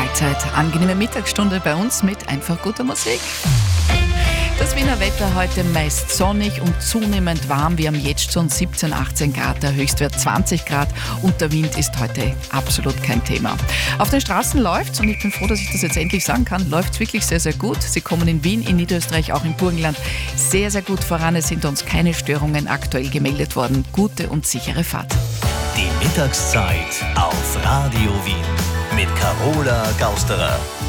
Mahlzeit. Angenehme Mittagsstunde bei uns mit einfach guter Musik. Das Wiener Wetter heute meist sonnig und zunehmend warm. Wir haben jetzt schon 17, 18 Grad, der Höchstwert 20 Grad und der Wind ist heute absolut kein Thema. Auf den Straßen läuft's und ich bin froh, dass ich das jetzt endlich sagen kann, läuft's wirklich sehr, sehr gut. Sie kommen in Wien, in Niederösterreich, auch im Burgenland sehr, sehr gut voran. Es sind uns keine Störungen aktuell gemeldet worden. Gute und sichere Fahrt. Die Mittagszeit auf Radio Wien mit Carola Gausterer.